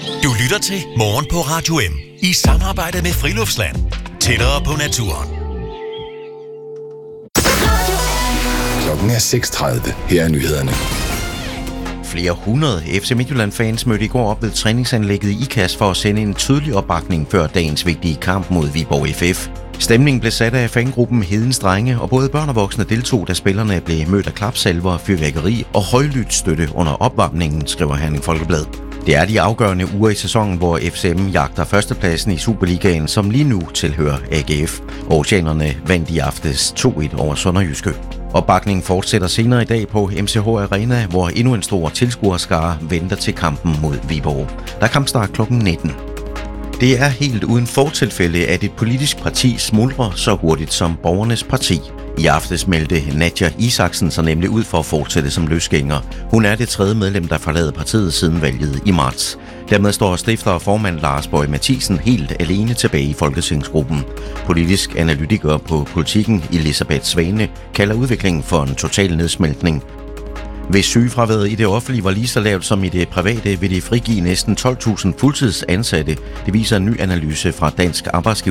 Du lytter til Morgen på Radio M i samarbejde med Friluftsland. Tættere på naturen. Klokken er 6:30. Her er nyhederne. Flere hundrede FC Midtjylland-fans mødte i går op ved træningsanlægget i IKAST for at sende en tydelig opbakning før dagens vigtige kamp mod Viborg FF. Stemningen blev sat af fangruppen Hedens Drenge, og både børn og voksne deltog, da spillerne blev mødt af klapsalver, fyrværkeri og højlydt støtte under opvarmningen, skriver Herning Folkeblad. Det er de afgørende uger i sæsonen, hvor FCM jagter førstepladsen i Superligaen, som lige nu tilhører AGF. Oceanerne vandt i aftes 2-1 over Sønderjyske. Opbakningen fortsætter senere i dag på MCH Arena, hvor endnu en stor tilskuerskare venter til kampen mod Viborg. Der er kampstart kl. 19. Det er helt uden fortilfælde, at et politisk parti smuldrer så hurtigt som Borgernes Parti. I aftes meldte Nadja Isaksen sig nemlig ud for at fortsætte som løsgænger. Hun er det tredje medlem, der forlader partiet siden valget i marts. Dermed står stifter og formand Lars Boje Mathiesen helt alene tilbage i Folketingsgruppen. Politisk analytiker på Politikken, Elisabeth Svane, kalder udviklingen for en total nedsmeltning. Hvis sygefraværet i det offentlige var lige så lavt som i det private, vil det frigive næsten 12.000 fuldtidsansatte. Det viser en ny analyse fra Dansk Arbejdsgiverforening.